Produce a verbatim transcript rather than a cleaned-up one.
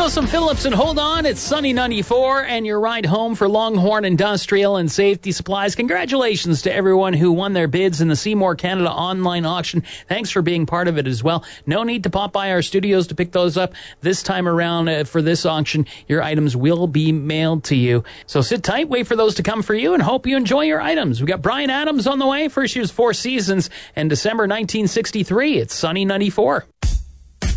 Wilson Phillips, and hold on, it's Sunny ninety-four, and your ride home for Longhorn Industrial and Safety Supplies. Congratulations to everyone who won their bids in the Seymour Canada online auction. Thanks for being part of it as well. No need to pop by our studios to pick those up. This time around uh, for this auction, your items will be mailed to you. So sit tight, wait for those to come for you, and hope you enjoy your items. We got Bryan Adams on the way. First year's Four Seasons, and December nineteen sixty-three. It's Sunny ninety-four.